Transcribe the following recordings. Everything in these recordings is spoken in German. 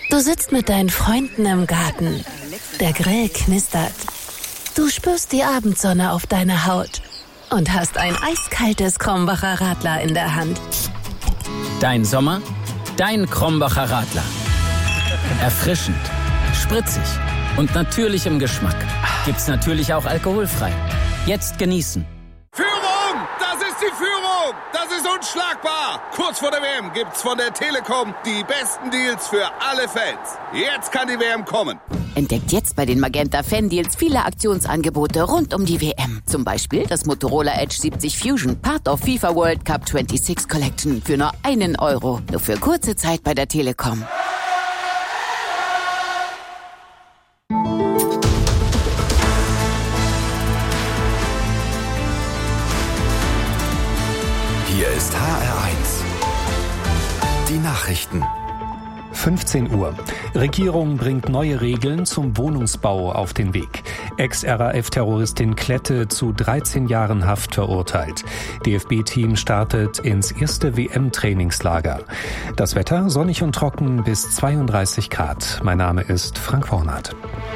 Du sitzt mit deinen Freunden im Garten. Der Grill knistert. Du spürst die Abendsonne auf deiner Haut und hast ein eiskaltes Krombacher Radler in der Hand. Dein Sommer, dein Krombacher Radler. Erfrischend, spritzig und natürlich im Geschmack. Gibt's natürlich auch alkoholfrei. Jetzt genießen. Führung! Das ist die Führung! Das ist unschlagbar! Kurz vor der WM gibt's von der Telekom die besten Deals für alle Fans. Jetzt kann die WM kommen. Entdeckt jetzt bei den Magenta Fan-Deals viele Aktionsangebote rund um die WM. Zum Beispiel das Motorola Edge 70 Fusion, Part of FIFA World Cup 26 Collection für nur €1. Nur für kurze Zeit bei der Telekom. Hier ist HR1. Die Nachrichten. 15 Uhr. Regierung bringt neue Regeln zum Wohnungsbau auf den Weg. Ex-RAF-Terroristin Klette zu 13 Jahren Haft verurteilt. DFB-Team startet ins erste WM-Trainingslager. Das Wetter sonnig und trocken bis 32 Grad. Mein Name ist Frank Hornath.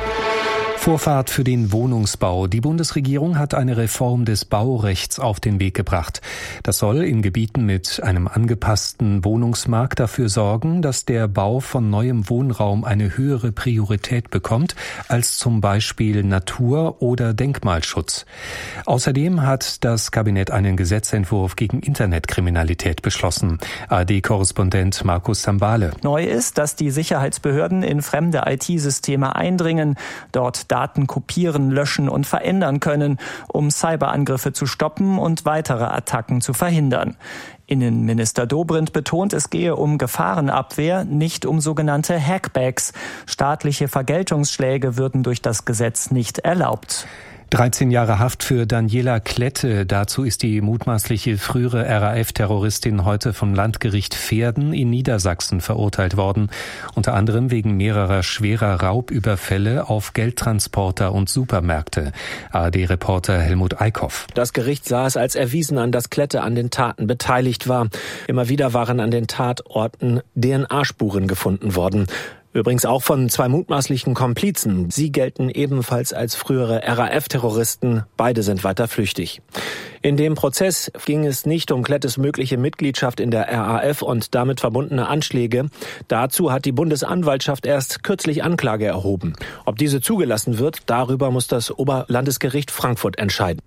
Vorfahrt für den Wohnungsbau. Die Bundesregierung hat eine Reform des Baurechts auf den Weg gebracht. Das soll in Gebieten mit einem angepassten Wohnungsmarkt dafür sorgen, dass der Bau von neuem Wohnraum eine höhere Priorität bekommt als zum Beispiel Natur- oder Denkmalschutz. Außerdem hat das Kabinett einen Gesetzentwurf gegen Internetkriminalität beschlossen. ARD-Korrespondent Markus Sambale. Neu ist, dass die Sicherheitsbehörden in fremde IT-Systeme eindringen, dort Daten kopieren, löschen und verändern können, um Cyberangriffe zu stoppen und weitere Attacken zu verhindern. Innenminister Dobrindt betont, es gehe um Gefahrenabwehr, nicht um sogenannte Hackbacks. Staatliche Vergeltungsschläge würden durch das Gesetz nicht erlaubt. 13 Jahre Haft für Daniela Klette. Dazu ist die mutmaßliche frühere RAF-Terroristin heute vom Landgericht Verden in Niedersachsen verurteilt worden. Unter anderem wegen mehrerer schwerer Raubüberfälle auf Geldtransporter und Supermärkte. ARD-Reporter Helmut Eickhoff. Das Gericht sah es als erwiesen an, dass Klette an den Taten beteiligt war. Immer wieder waren an den Tatorten DNA-Spuren gefunden worden. Übrigens auch von 2 mutmaßlichen Komplizen. Sie gelten ebenfalls als frühere RAF-Terroristen. Beide sind weiter flüchtig. In dem Prozess ging es nicht um Klettes mögliche Mitgliedschaft in der RAF und damit verbundene Anschläge. Dazu hat die Bundesanwaltschaft erst kürzlich Anklage erhoben. Ob diese zugelassen wird, darüber muss das Oberlandesgericht Frankfurt entscheiden.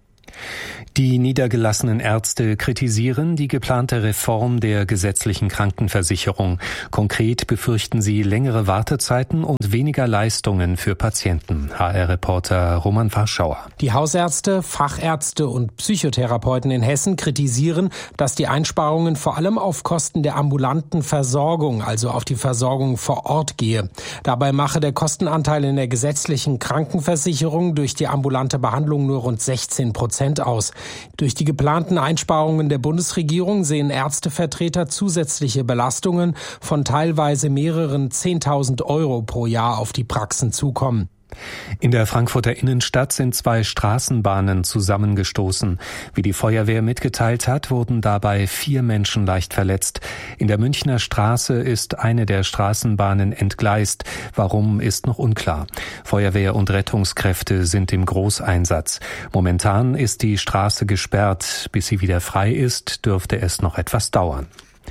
Die niedergelassenen Ärzte kritisieren die geplante Reform der gesetzlichen Krankenversicherung. Konkret befürchten sie längere Wartezeiten und weniger Leistungen für Patienten. HR-Reporter Roman Warschauer. Die Hausärzte, Fachärzte und Psychotherapeuten in Hessen kritisieren, dass die Einsparungen vor allem auf Kosten der ambulanten Versorgung, also auf die Versorgung vor Ort gehe. Dabei mache der Kostenanteil in der gesetzlichen Krankenversicherung durch die ambulante Behandlung nur rund 16% aus. Durch die geplanten Einsparungen der Bundesregierung sehen Ärztevertreter zusätzliche Belastungen von teilweise mehreren 10.000 € pro Jahr auf die Praxen zukommen. In der Frankfurter Innenstadt sind 2 Straßenbahnen zusammengestoßen. Wie die Feuerwehr mitgeteilt hat, wurden dabei 4 Menschen leicht verletzt. In der Münchner Straße ist eine der Straßenbahnen entgleist. Warum, ist noch unklar. Feuerwehr und Rettungskräfte sind im Großeinsatz. Momentan ist die Straße gesperrt. Bis sie wieder frei ist, dürfte es noch etwas dauern.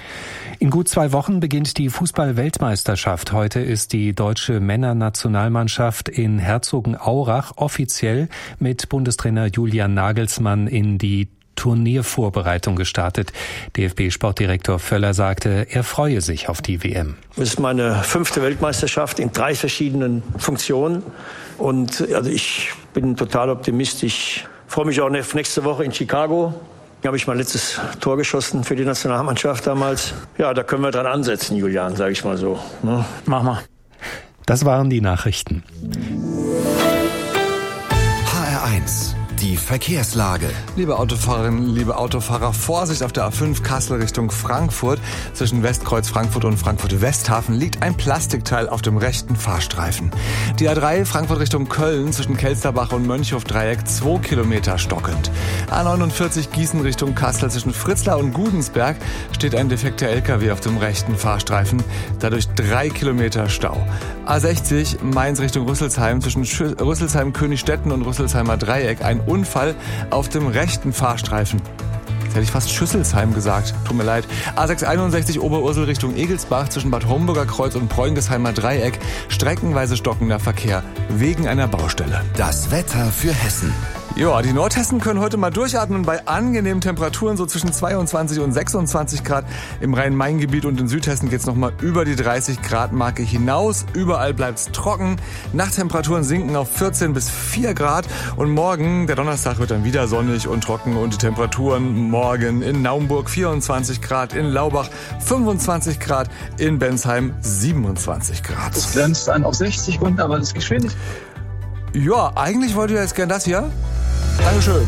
In gut 2 Wochen beginnt die Fußball-Weltmeisterschaft. Heute ist die deutsche Männernationalmannschaft in Herzogenaurach offiziell mit Bundestrainer Julian Nagelsmann in die Turniervorbereitung gestartet. DFB-Sportdirektor Völler sagte, er freue sich auf die WM. Es ist meine 5. Weltmeisterschaft in 3 verschiedenen Funktionen. Und also ich bin total optimistisch. Ich freue mich auch auf nächste Woche in Chicago. Da habe ich mein letztes Tor geschossen für die Nationalmannschaft damals. Ja, da können wir dran ansetzen, Julian, sage ich mal so. Ne? Mach mal. Das waren die Nachrichten. HR1, Die Verkehrslage. Liebe Autofahrerinnen, liebe Autofahrer, Vorsicht auf der A5 Kassel Richtung Frankfurt. Zwischen Westkreuz Frankfurt und Frankfurt-Westhafen liegt ein Plastikteil auf dem rechten Fahrstreifen. Die A3 Frankfurt Richtung Köln zwischen Kelsterbach und Mönchhof-Dreieck 2 Kilometer stockend. A49 Gießen Richtung Kassel zwischen Fritzlar und Gudensberg steht ein defekter LKW auf dem rechten Fahrstreifen. Dadurch 3 Kilometer Stau. A60 Mainz Richtung Rüsselsheim zwischen Rüsselsheim-Königstetten und Rüsselsheimer Dreieck ein Unfall auf dem rechten Fahrstreifen. Jetzt hätte ich fast Schüsselsheim gesagt. Tut mir leid. A661 Oberursel Richtung Egelsbach zwischen Bad Homburger Kreuz und Preungesheimer Dreieck. Streckenweise stockender Verkehr wegen einer Baustelle. Das Wetter für Hessen. Ja, die Nordhessen können heute mal durchatmen bei angenehmen Temperaturen, so zwischen 22 und 26 Grad. Im Rhein-Main-Gebiet und in Südhessen geht's noch mal über die 30 Grad Marke hinaus. Überall bleibt's trocken. Nachttemperaturen sinken auf 14 bis 4 Grad. Und morgen, der Donnerstag, wird dann wieder sonnig und trocken. Und die Temperaturen morgen in Naumburg 24 Grad, in Laubach 25 Grad, in Bensheim 27 Grad. Das grenzt dann auf 60 runter, aber das geht nicht. Ja, eigentlich wollte ich jetzt gern das hier. Dankeschön.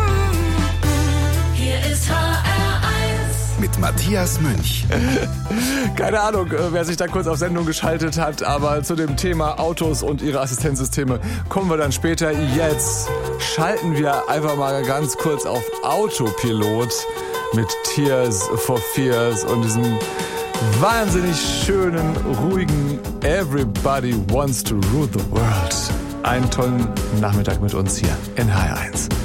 Hier ist HR1 mit Matthias Münch. Keine Ahnung, wer sich da kurz auf Sendung geschaltet hat, aber zu dem Thema Autos und ihre Assistenzsysteme kommen wir dann später. Jetzt schalten wir einfach mal ganz kurz auf Autopilot mit Tears for Fears und diesem wahnsinnig schönen, ruhigen Everybody Wants to Rule the World. Einen tollen Nachmittag mit uns hier in HR1.